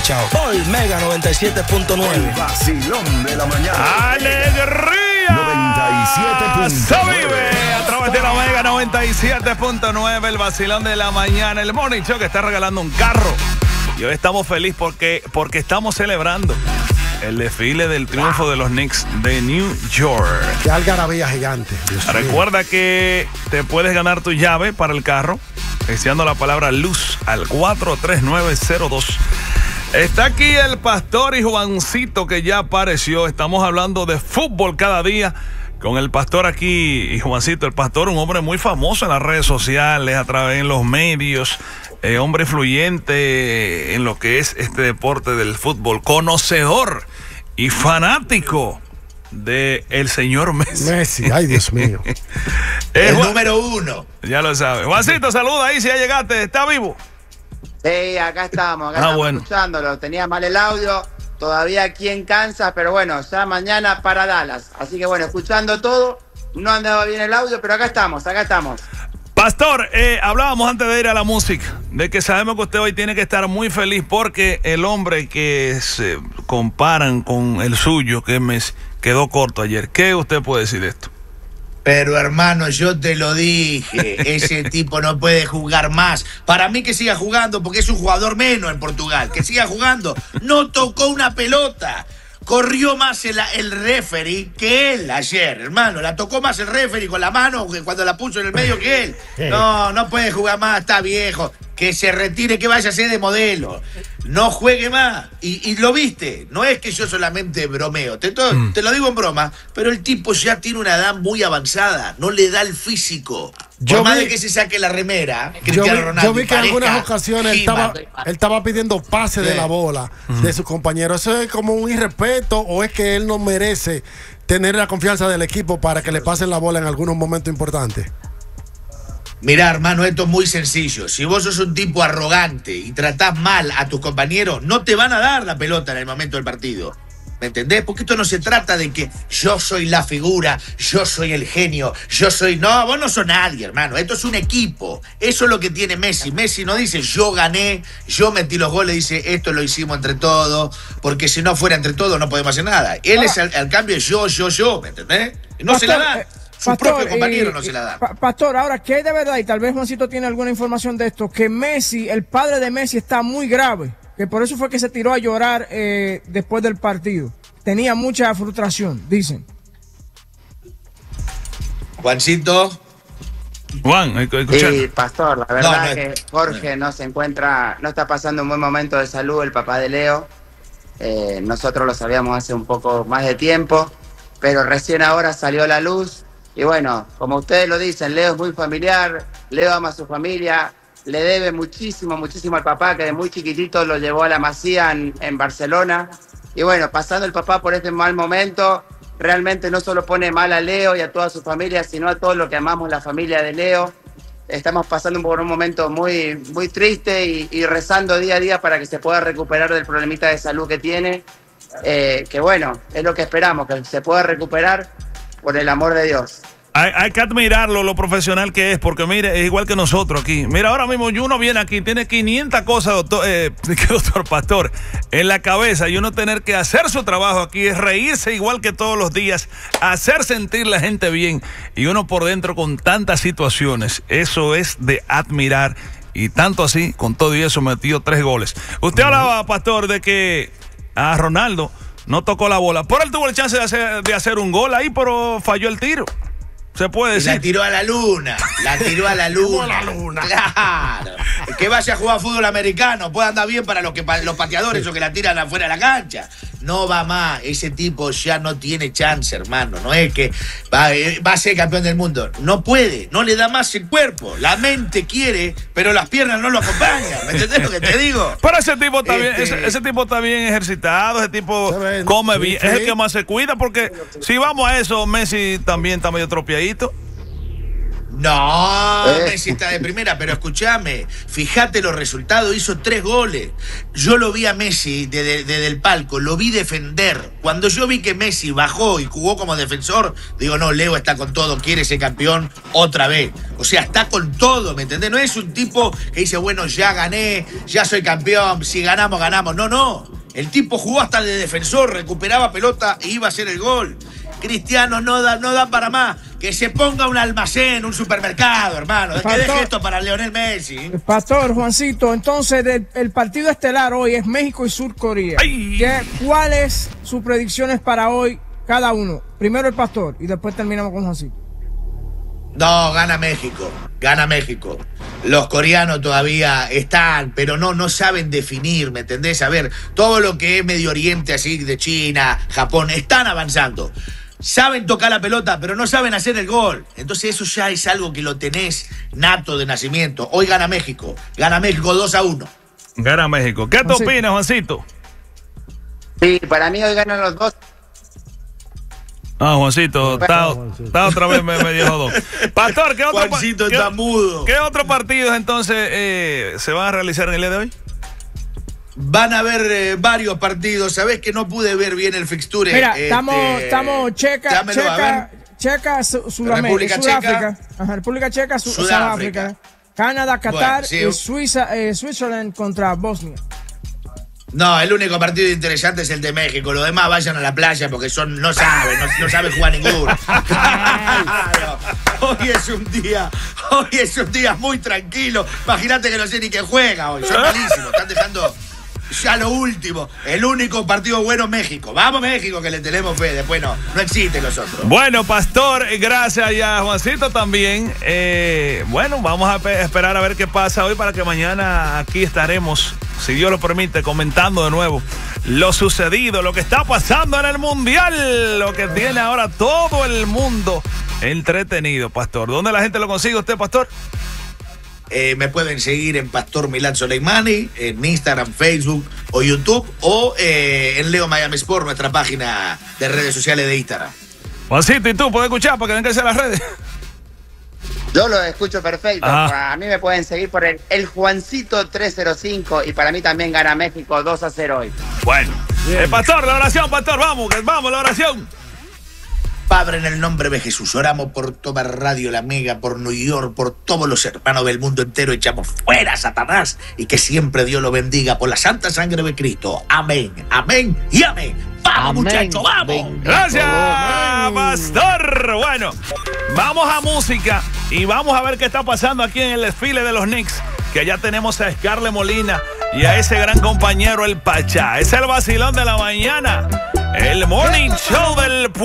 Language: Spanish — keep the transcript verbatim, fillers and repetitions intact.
chao. Por Mega noventa y siete punto nueve. El vacilón de la mañana. ¡Alegría! noventa y siete punto nueve. Se vive a través de la Mega noventa y siete punto nueve. El vacilón de la mañana. El Morning Show que está regalando un carro. Y hoy estamos felices porque, porque estamos celebrando el desfile del triunfo de los Knicks de New York. Qué algarabía gigante. Dios Recuerda mío. que te puedes ganar tu llave para el carro deseando la palabra luz al cuatro tres nueve cero dos. Está aquí el pastor y Juancito que ya apareció. Estamos hablando de fútbol cada día con el pastor aquí y Juancito. El pastor, un hombre muy famoso en las redes sociales, a través de los medios. Eh, hombre influyente en lo que es este deporte del fútbol, conocedor y fanático de el señor Messi. Messi, ay Dios mío. El Juan, número uno. Ya lo sabe. Juancito, saluda ahí si ya llegaste. ¿Está vivo? Sí, acá estamos, acá Ah, estamos bueno. escuchándolo. Tenía mal el audio, todavía aquí en Kansas, pero bueno, ya mañana para Dallas. Así que bueno, escuchando todo, no andaba bien el audio, pero acá estamos, acá estamos. Pastor, eh, hablábamos antes de ir a la música, de que sabemos que usted hoy tiene que estar muy feliz porque el hombre que se comparan con el suyo, que me quedó corto ayer. ¿Qué usted puede decir de esto? Pero hermano, yo te lo dije, ese tipo no puede jugar más. Para mí que siga jugando, porque es un jugador menos en Portugal. Que siga jugando. No tocó una pelota. Corrió más el, el referee que él ayer, hermano. La tocó más el referee con la mano que cuando la puso en el medio que él. No, no puede jugar más, está viejo. Que se retire, que vaya a ser de modelo. No juegue más. Y, y lo viste, no es que yo solamente bromeo. Te, to, mm. te lo digo en broma, pero el tipo ya tiene una edad muy avanzada. No le da el físico. Por yo más vi, de que se saque la remera, Cristiano vi, Ronaldo. Yo vi que en algunas ocasiones él estaba, él estaba pidiendo pase sí. de la bola uh-huh. de su compañero. ¿Eso es como un irrespeto o es que él no merece tener la confianza del equipo para que le pasen la bola en algunos momentos importantes? Mirá, hermano, esto es muy sencillo. Si vos sos un tipo arrogante y tratás mal a tus compañeros, no te van a dar la pelota en el momento del partido. ¿Me entendés? Porque esto no se trata de que yo soy la figura, yo soy el genio, yo soy... No, vos no sos nadie, hermano. Esto es un equipo. Eso es lo que tiene Messi. Messi no dice yo gané, yo metí los goles, dice esto lo hicimos entre todos, porque si no fuera entre todos no podemos hacer nada. Él es al, al cambio yo, yo, yo, ¿me entendés? No Pastor, se la da. Eh... Su Pastor, propio compañero eh, no se la da. Pa Pastor, ahora, ¿qué hay de verdad? Y tal vez Juancito tiene alguna información de esto, que Messi, el padre de Messi, está muy grave, que por eso fue que se tiró a llorar eh, después del partido. Tenía mucha frustración, dicen. Juancito. Juan, escuchando. Sí, Pastor, la verdad no, no, que Jorge no se encuentra, no está pasando un buen momento de salud, el papá de Leo. Eh, nosotros lo sabíamos hace un poco más de tiempo, pero recién ahora salió a la luz. Y bueno, como ustedes lo dicen, Leo es muy familiar, Leo ama a su familia, le debe muchísimo, muchísimo al papá, que de muy chiquitito lo llevó a la Masía en, en Barcelona. Y bueno, pasando el papá por este mal momento, realmente no solo pone mal a Leo y a toda su familia, sino a todos los que amamos la familia de Leo. Estamos pasando por un momento muy, muy triste y, y rezando día a día para que se pueda recuperar del problemita de salud que tiene. Eh, que bueno, es lo que esperamos, que se pueda recuperar por el amor de Dios. Hay, hay que admirarlo, lo profesional que es, porque mire, es igual que nosotros aquí. Mira, ahora mismo uno viene aquí, tiene quinientas cosas, doctor, eh, doctor Pastor, en la cabeza, y uno tener que hacer su trabajo aquí, es reírse igual que todos los días, hacer sentir la gente bien, y uno por dentro con tantas situaciones, eso es de admirar, y tanto así, con todo y eso, metió tres goles. Usted uh-huh. hablaba, Pastor, de que a Ronaldo no tocó la bola, pero él tuvo el chance de hacer, de hacer un gol ahí, pero falló el tiro. Se puede decir. La tiró a la luna. La tiró a la luna. a la luna. Claro. Que vaya a jugar fútbol americano. Puede andar bien para los, que, para los pateadores o que la tiran afuera de la cancha. No va más. Ese tipo ya no tiene chance, hermano. No es que va, va a ser campeón del mundo. No puede. No le da más el cuerpo. La mente quiere, pero las piernas no lo acompañan. ¿Me entendés lo que te digo? Pero ese tipo está bien, este... ese, ese tipo está bien ejercitado. Ese tipo come sí, bien. Sí. Es el que más se cuida. Porque si vamos a eso, Messi también está medio tropiadito. No, ¿Eh? Messi está de primera, pero escúchame, fíjate los resultados, hizo tres goles. Yo lo vi a Messi desde, desde el palco, lo vi defender. Cuando yo vi que Messi bajó y jugó como defensor, digo, no, Leo está con todo, quiere ser campeón otra vez. O sea, está con todo, ¿me entendés? No es un tipo que dice, bueno, ya gané, ya soy campeón, si ganamos, ganamos. No, no. El tipo jugó hasta de defensor, recuperaba pelota e iba a hacer el gol. Cristiano no da, no da para más. Que se ponga un almacén, un supermercado, hermano. Que Pastor, deje esto para Lionel Messi. Pastor Juancito, entonces del, el partido estelar hoy es México y Sur Corea. ¿Qué, ¿Cuáles sus predicciones para hoy cada uno? Primero el Pastor y después terminamos con Juancito. No, gana México, gana México. Los coreanos todavía están, pero no, no saben definir, ¿me entendés? A ver, todo lo que es Medio Oriente, así de China, Japón, están avanzando. Saben tocar la pelota, pero no saben hacer el gol. Entonces eso ya es algo que lo tenés nato de nacimiento. Hoy gana México, gana México dos a uno. Gana México. ¿Qué te Juancito. opinas, Juancito? Sí, para mí hoy ganan los dos. Ah, Juancito, está, está otra vez me, me dijo dos. Pastor, ¿qué otro, pa- Juancito qué- está mudo. ¿qué otros partidos entonces eh, se van a realizar en el día de hoy? Van a haber eh, varios partidos. Sabés que no pude ver bien el fixture. Mira, este, estamos, estamos Checa, dámelo, a Checa, ver. Checa, Su- Sudamérica, República Sudáfrica, Checa. Ajá, República Checa, Su- Sudáfrica. Sudáfrica, Canadá, Qatar Bueno, sí. y Suiza, eh, Switzerland contra Bosnia. No, el único partido interesante es el de México. Los demás vayan a la playa porque son no saben, no, no saben jugar ninguno. Claro. Hoy es un día, hoy es un día muy tranquilo. Imagínate que no sé ni quién juega hoy. Son malísimos. Están dejando ya lo último. El único partido bueno, México. Vamos, México, que le tenemos fe. Después no, no existen los otros. Bueno, Pastor, gracias y a Juancito también. Eh, bueno, vamos a pe- esperar a ver qué pasa hoy para que mañana aquí estaremos, si Dios lo permite, comentando de nuevo lo sucedido, lo que está pasando en el Mundial, lo que tiene ahora todo el mundo entretenido, Pastor. ¿Dónde la gente lo consigue usted, Pastor? Eh, me pueden seguir en Pastor Milán Soleimani, en Instagram, Facebook o YouTube, o eh, en Leo Miami Sport, nuestra página de redes sociales de Instagram. Juancito, ¿y tú puedes escuchar para que vengan a las redes? Yo lo escucho perfecto. Ajá. A mí me pueden seguir por el, el Juancito tres cero cinco y para mí también gana México dos a cero hoy. Bueno, eh, Pastor, la oración, Pastor, vamos, que vamos, la oración. Padre, en el nombre de Jesús, oramos por toda Radio La Mega, por New York, por todos los hermanos del mundo entero. Echamos fuera a Satanás y que siempre Dios lo bendiga por la santa sangre de Cristo. Amén, amén y amén. ¡Vamos, Amén. muchachos, vamos! Ven. Gracias, Pastor. Bueno, vamos a música y vamos a ver qué está pasando aquí en el desfile de los Knicks. Que allá tenemos a Scarlett Molina y a ese gran compañero, el Pachá. Es el vacilón de la mañana, el morning show del